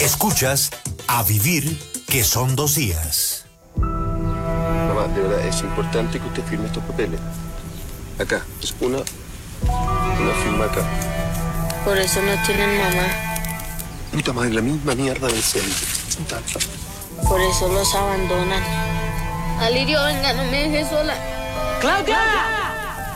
Escuchas A Vivir, que son 2 días. Mamá, de verdad, es importante que usted firme estos papeles. Acá, es una firma acá. Por eso no tienen mamá. Puta madre, la misma mierda de siempre. Por eso los abandonan. Alirio, venga, no me dejes sola. ¡Claudia!